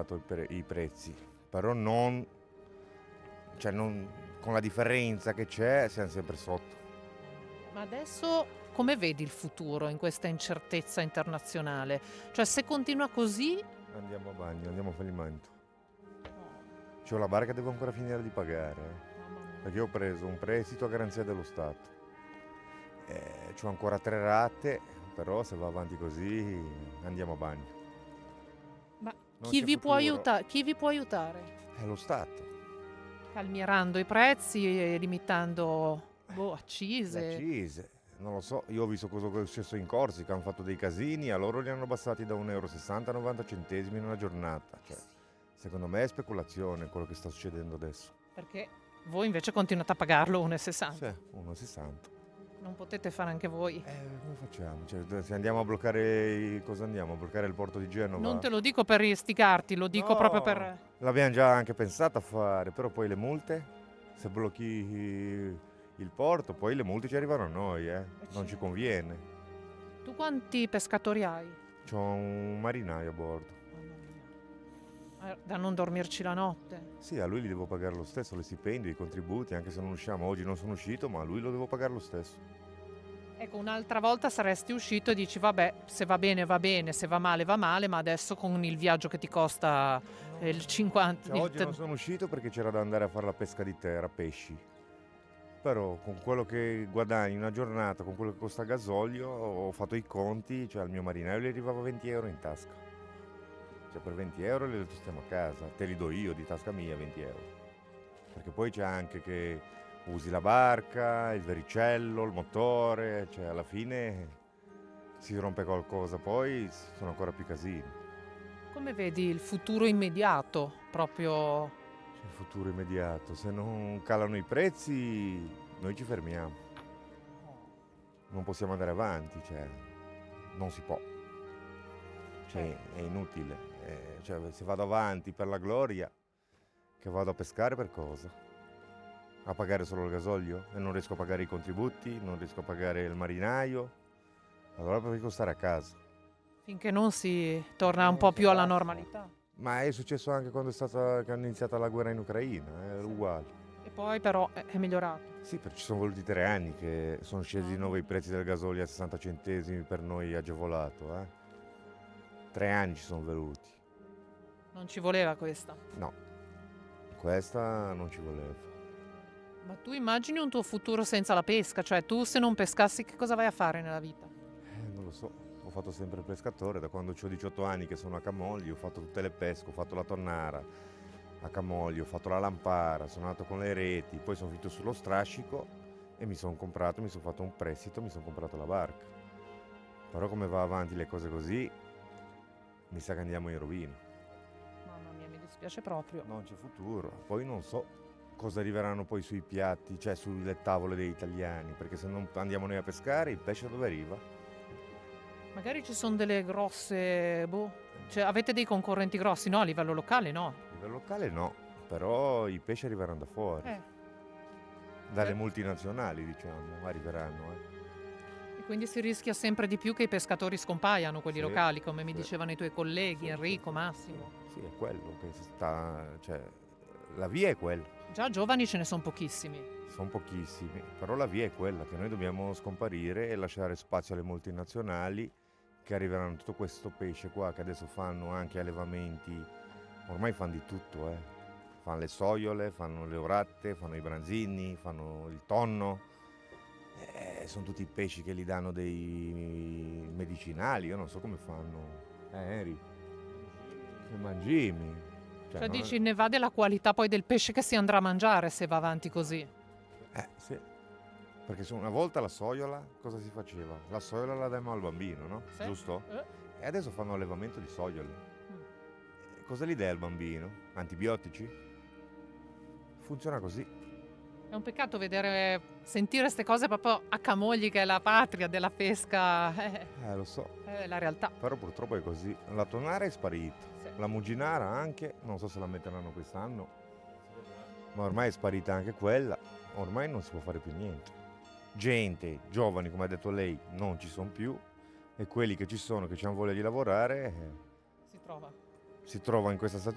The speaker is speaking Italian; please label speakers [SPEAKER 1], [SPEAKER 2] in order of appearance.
[SPEAKER 1] aumentato i prezzi, però non, cioè non, con la differenza che c'è siamo sempre sotto.
[SPEAKER 2] Ma adesso come vedi il futuro in questa incertezza internazionale? Cioè, se continua così,
[SPEAKER 1] Andiamo a bagno, andiamo a fallimento. C'ho la barca, devo ancora finire di pagare,
[SPEAKER 2] mamma mia.
[SPEAKER 1] perché ho preso un prestito a garanzia dello Stato. C'ho ancora 3 rate, però se va avanti così andiamo a bagno.
[SPEAKER 2] Ma
[SPEAKER 1] Non c'è futuro.
[SPEAKER 2] chi vi può aiutare?
[SPEAKER 1] È lo Stato.
[SPEAKER 2] Calmierando i prezzi e limitando,
[SPEAKER 1] Le
[SPEAKER 2] accise.
[SPEAKER 1] accise, non lo so, io ho visto cosa è successo in Corsica, hanno fatto dei casini, a loro li hanno abbassati da 1,60 euro a 90 centesimi in una giornata. Cioè, secondo me è speculazione quello che sta succedendo adesso.
[SPEAKER 2] Perché voi invece continuate a pagarlo
[SPEAKER 1] Sì,
[SPEAKER 2] 1,60.
[SPEAKER 1] 1,60.
[SPEAKER 2] Non potete fare anche voi.
[SPEAKER 1] Come facciamo? Cioè, se andiamo a bloccare, cosa andiamo? A bloccare il porto di
[SPEAKER 2] Non
[SPEAKER 1] Genova?
[SPEAKER 2] te lo dico per istigarti, lo dico proprio
[SPEAKER 1] No,
[SPEAKER 2] per...
[SPEAKER 1] l'abbiamo già anche pensato a fare, però poi le multe, se blocchi il porto, poi le multe ci arrivano a noi, non ci
[SPEAKER 2] certo.
[SPEAKER 1] conviene.
[SPEAKER 2] Tu quanti pescatori hai?
[SPEAKER 1] C'ho un marinaio a bordo.
[SPEAKER 2] Mamma mia. Da non dormirci la notte.
[SPEAKER 1] Sì, a lui li devo pagare lo stesso, le stipendi, i contributi, anche se non usciamo. Oggi non sono uscito, ma a lui lo devo pagare lo stesso.
[SPEAKER 2] Ecco, un'altra volta saresti uscito e dici, vabbè, se va bene, se va male, ma adesso con il viaggio che ti costa il 50...
[SPEAKER 1] Cioè, oggi non sono uscito perché c'era da andare a fare la pesca di terra, pesci. Però con quello che guadagni una giornata, con quello che costa il gasolio, ho fatto i conti, cioè al mio marinaio gli arrivava 20 euro in tasca. Cioè per 20 euro li stiamo a casa, te li do io di tasca mia 20 euro. Perché poi c'è anche che usi la barca, il vericello, il motore, cioè alla fine si rompe qualcosa, poi sono ancora più casini.
[SPEAKER 2] Come vedi il futuro immediato? Proprio...
[SPEAKER 1] C'è il futuro immediato, se non calano i prezzi noi ci fermiamo, non possiamo andare avanti, cioè non si può, cioè è inutile. Cioè, se vado avanti per la gloria, che vado a pescare per cosa? A pagare solo il gasolio? E non riesco a pagare i contributi, non riesco a pagare il marinaio, allora preferisco stare a casa.
[SPEAKER 2] Finché non si torna un
[SPEAKER 1] Non
[SPEAKER 2] po'
[SPEAKER 1] si
[SPEAKER 2] più alla
[SPEAKER 1] abbassa.
[SPEAKER 2] normalità.
[SPEAKER 1] Ma è successo anche quando che hanno iniziato la guerra in Ucraina, è uguale.
[SPEAKER 2] E poi però è migliorato.
[SPEAKER 1] Sì, perché ci sono voluti 3 anni che sono scesi di
[SPEAKER 2] Mamma
[SPEAKER 1] nuovo i
[SPEAKER 2] mia.
[SPEAKER 1] prezzi del gasolio a 60 centesimi per noi agevolato. 3 anni ci sono voluti.
[SPEAKER 2] Non ci voleva questa.
[SPEAKER 1] No, questa non ci voleva.
[SPEAKER 2] Ma tu immagini un tuo futuro senza la pesca? Cioè, tu se non pescassi, che cosa vai a fare nella vita?
[SPEAKER 1] Non lo so, ho fatto sempre il pescatore, da quando ho 18 anni che sono a Camogli, ho fatto tutte le pesche, ho fatto la tonnara a Camogli, ho fatto la lampara, sono andato con le reti, poi sono finito sullo strascico e mi sono fatto un prestito, mi sono comprato la barca. Però come va avanti le cose così, mi sa che andiamo in rovina.
[SPEAKER 2] Mamma mia, mi dispiace proprio.
[SPEAKER 1] Non c'è futuro. Poi non so cosa arriveranno poi sui piatti, cioè sulle tavole degli italiani, perché se non andiamo noi a pescare, il pesce dove arriva?
[SPEAKER 2] Magari ci sono delle grosse, cioè avete dei concorrenti grossi, no? A livello locale, no?
[SPEAKER 1] A livello locale no, però i pesci arriveranno da fuori,
[SPEAKER 2] Eh,
[SPEAKER 1] dalle
[SPEAKER 2] eh,
[SPEAKER 1] multinazionali diciamo, arriveranno.
[SPEAKER 2] e quindi si rischia sempre di più che i pescatori scompaiano, quelli
[SPEAKER 1] Sì,
[SPEAKER 2] locali, come mi
[SPEAKER 1] sì,
[SPEAKER 2] dicevano i tuoi colleghi,
[SPEAKER 1] sì, sì,
[SPEAKER 2] Enrico,
[SPEAKER 1] sì,
[SPEAKER 2] Massimo.
[SPEAKER 1] sì, è quello che si sta, cioè la via è quella.
[SPEAKER 2] Già giovani ce ne sono pochissimi.
[SPEAKER 1] Sono pochissimi, però la via è quella che noi dobbiamo scomparire e lasciare spazio alle multinazionali che arriveranno tutto questo pesce qua che adesso fanno anche allevamenti, ormai fanno di tutto, fanno le soiole, fanno le oratte, fanno i branzini, fanno il tonno, sono tutti pesci che gli danno dei medicinali, io non so come fanno, Eri, i mangimi, cioè,
[SPEAKER 2] Cioè dici, ne va della qualità poi del pesce che si andrà a mangiare se va avanti così.
[SPEAKER 1] sì. Perché una volta la soiola, cosa si faceva? La soiola la diamo al bambino, no?
[SPEAKER 2] Sì.
[SPEAKER 1] Giusto? E adesso fanno allevamento di soiole. Cosa gli dai al bambino? Antibiotici? Funziona così.
[SPEAKER 2] È un peccato vedere, sentire queste cose proprio a Camogli, che è la patria della pesca.
[SPEAKER 1] Lo so.
[SPEAKER 2] È la realtà.
[SPEAKER 1] Però purtroppo è così. La tonara è sparita.
[SPEAKER 2] Sì.
[SPEAKER 1] La muginara anche, non so se la metteranno quest'anno. Ma ormai è sparita anche quella. Ormai non si può fare più niente. Gente, giovani, come ha detto lei, non ci sono più. E quelli che ci sono, che hanno voglia di lavorare,
[SPEAKER 2] Si trova.
[SPEAKER 1] si trovano in questa